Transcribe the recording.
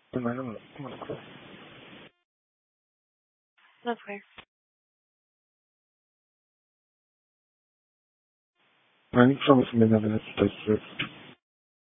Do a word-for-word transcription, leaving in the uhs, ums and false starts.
Madam, Monaco. Okay. I'm from the United States.